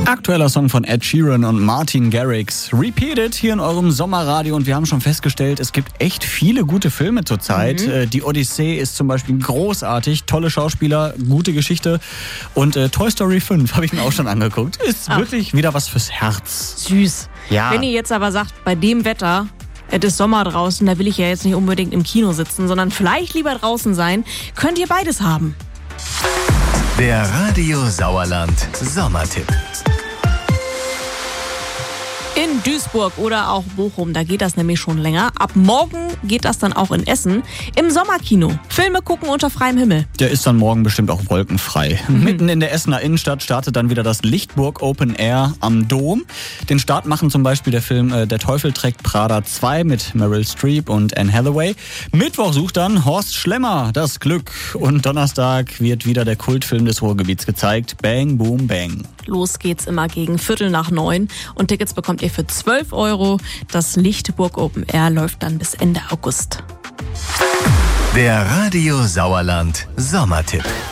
Aktueller Song von Ed Sheeran und Martin Garrix. Repeated hier in eurem Sommerradio und wir haben schon festgestellt, es gibt echt viele gute Filme zurzeit. Die Odyssee ist zum Beispiel großartig, tolle Schauspieler, gute Geschichte und Toy Story 5 habe ich mir auch schon angeguckt. Ist wirklich wieder was fürs Herz. Süß. Ja. Wenn ihr jetzt aber sagt, bei dem Wetter, es ist Sommer draußen, da will ich ja jetzt nicht unbedingt im Kino sitzen, sondern vielleicht lieber draußen sein, könnt ihr beides haben. Der Radio Sauerland Sommertipp. In Duisburg oder auch Bochum, da geht das nämlich schon länger. Ab morgen geht das dann auch in Essen im Sommerkino. Filme gucken unter freiem Himmel. Der ist dann morgen bestimmt auch wolkenfrei. Mitten in der Essener Innenstadt startet dann wieder das Lichtburg Open Air am Dom. Den Start machen zum Beispiel der Film Der Teufel trägt Prada 2 mit Meryl Streep und Anne Hathaway. Mittwoch sucht dann Horst Schlemmer das Glück. Und Donnerstag wird wieder der Kultfilm des Ruhrgebiets gezeigt. Bang, Boom, Bang. Los geht's immer gegen 8:45 und Tickets bekommt ihr für 12 €. Das Lichtburg Open Air läuft dann bis Ende August. Der Radio Sauerland Sommertipp.